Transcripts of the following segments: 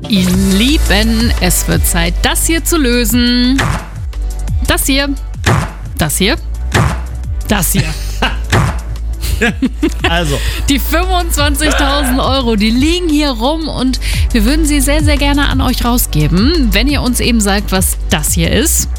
Ihr Lieben, es wird Zeit, das hier zu lösen. Das hier. Das hier. Das hier. Also. Die 25.000 Euro, die liegen hier rum und wir würden sie sehr, sehr gerne an euch rausgeben, wenn ihr uns eben sagt, was das hier ist.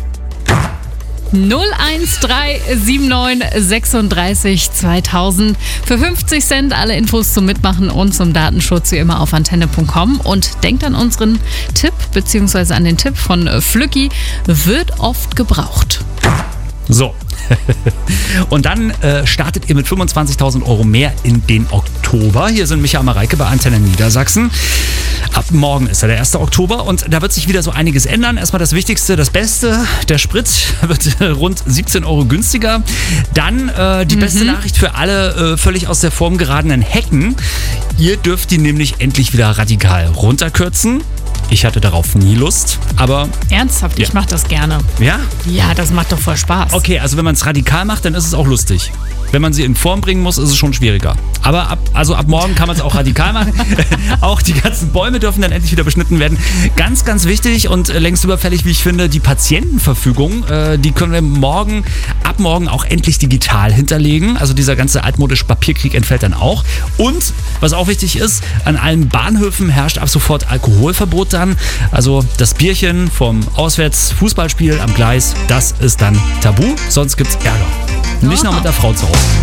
01379 36 2000 für 50 Cent. Alle Infos zum Mitmachen und zum Datenschutz wie immer auf antenne.com. Und denkt an unseren Tipp, beziehungsweise an den Tipp von Flücki, wird oft gebraucht. So. Und dann startet ihr mit 25.000 Euro mehr in den Oktober. Hier sind Micha und Mareike bei Antenne Niedersachsen. Ab morgen ist ja der 1. Oktober und da wird sich wieder so einiges ändern. Erstmal das Wichtigste, das Beste, der Sprit wird rund 17 Euro günstiger. Dann die beste Nachricht für alle völlig aus der Form geratenen Hecken. Ihr dürft die nämlich endlich wieder radikal runterkürzen. Ich hatte darauf nie Lust, aber... Ernsthaft, ja. Ich mache das gerne. Ja? Ja, das macht doch voll Spaß. Okay, also wenn man es radikal macht, dann ist es auch lustig. Wenn man sie in Form bringen muss, ist es schon schwieriger. Aber ab morgen kann man es auch radikal machen. Auch die ganzen Bäume dürfen dann endlich wieder beschnitten werden. Ganz, ganz wichtig und längst überfällig, wie ich finde, die Patientenverfügung, die können wir ab morgen auch endlich digital hinterlegen. Also dieser ganze altmodische Papierkrieg entfällt dann auch. Und, was auch wichtig ist, an allen Bahnhöfen herrscht ab sofort Alkoholverbot dann. Also das Bierchen vom Auswärtsfußballspiel am Gleis, das ist dann tabu, sonst gibt's Ärger. Nicht noch mit der Frau zu Hause.